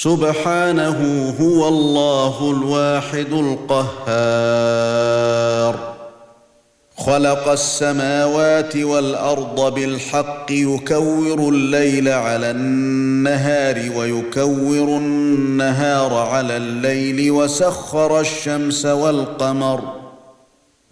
سبحانه هو الله الواحد القهار. خلق السماوات والأرض بالحق يكور الليل على النهار ويكور النهار على الليل وسخر الشمس والقمر